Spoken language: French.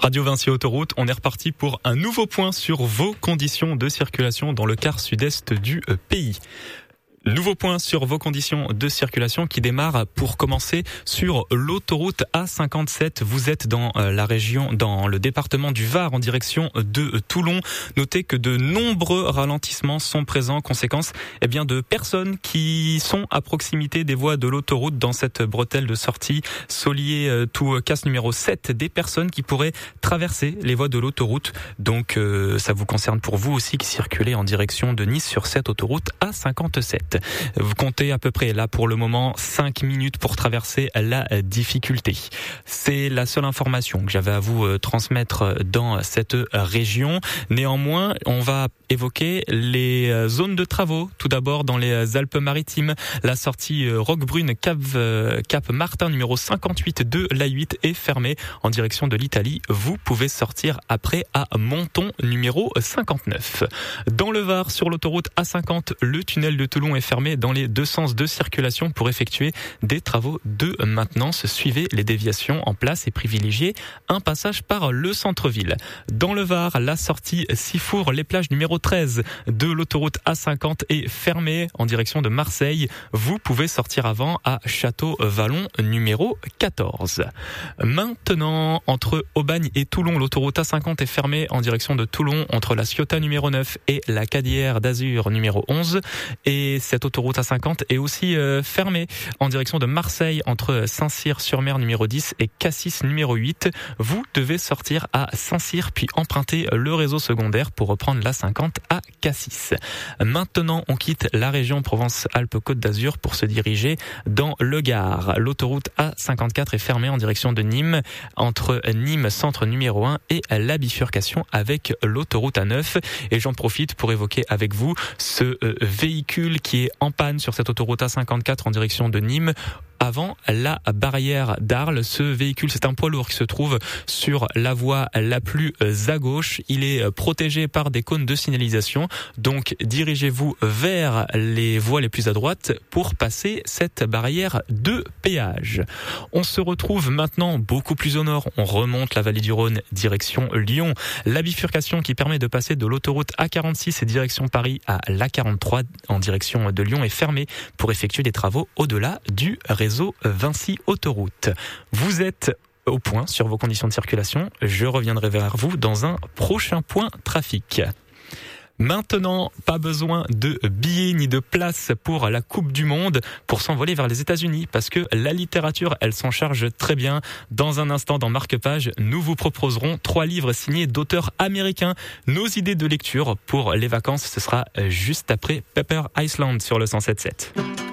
Radio Vinci Autoroute, on est reparti pour un nouveau point sur vos conditions de circulation dans le quart sud-est du pays. Nouveau point sur vos conditions de circulation qui démarre pour commencer sur l'autoroute A57. Vous êtes dans la région, dans le département du Var en direction de Toulon. Notez que de nombreux ralentissements sont présents. Conséquence, de personnes qui sont à proximité des voies de l'autoroute dans cette bretelle de sortie Solier-Toucasse numéro 7. Des personnes qui pourraient traverser les voies de l'autoroute. Donc, ça vous concerne pour vous aussi qui circulez en direction de Nice sur cette autoroute A57. Vous comptez à peu près là pour le moment 5 minutes pour traverser la difficulté. C'est la seule information que j'avais à vous transmettre dans cette région. Néanmoins, on va évoquer les zones de travaux. Tout d'abord dans les Alpes-Maritimes, la sortie Roquebrune Cap Martin numéro 58 de l'A8 est fermée en direction de l'Italie. Vous pouvez sortir après à Menton numéro 59. Dans le Var, sur l'autoroute A50, le tunnel de Toulon est fermé dans les deux sens de circulation pour effectuer des travaux de maintenance. Suivez les déviations en place et privilégiez un passage par le centre-ville. Dans le Var, la sortie Sifour-les-Plages numéro 13 de l'autoroute A50 est fermée en direction de Marseille. Vous pouvez sortir avant à Château-Vallon numéro 14. Maintenant, entre Aubagne et Toulon, l'autoroute A50 est fermée en direction de Toulon entre la Ciotat numéro 9 et la Cadière d'Azur numéro 11. Et cette autoroute A50 est aussi fermée en direction de Marseille entre Saint-Cyr-sur-Mer numéro 10 et Cassis numéro 8. Vous devez sortir à Saint-Cyr puis emprunter le réseau secondaire pour reprendre l'A50 à Cassis. Maintenant, on quitte la région Provence-Alpes-Côte d'Azur pour se diriger dans le Gard. L'autoroute A54 est fermée en direction de Nîmes entre Nîmes centre numéro 1 et la bifurcation avec l'autoroute A9. Et j'en profite pour évoquer avec vous ce véhicule qui est en panne sur cette autoroute A54 en direction de Nîmes. Avant la barrière d'Arles, ce véhicule, c'est un poids lourd qui se trouve sur la voie la plus à gauche. Il est protégé par des cônes de signalisation. Donc, dirigez-vous vers les voies les plus à droite pour passer cette barrière de péage. On se retrouve maintenant beaucoup plus au nord. On remonte la vallée du Rhône, direction Lyon. La bifurcation qui permet de passer de l'autoroute A46 et direction Paris à l'A43 en direction de Lyon est fermée pour effectuer des travaux au-delà du réseau Vinci Autoroute. Vous êtes au point sur vos conditions de circulation. Je reviendrai vers vous dans un prochain point trafic. Maintenant, pas besoin de billets ni de places pour la Coupe du Monde pour s'envoler vers les États-Unis parce que la littérature, elle s'en charge très bien. Dans un instant, dans Marque-Page, nous vous proposerons 3 livres signés d'auteurs américains. Nos idées de lecture pour les vacances, ce sera juste après Pepper Island sur le 107.7.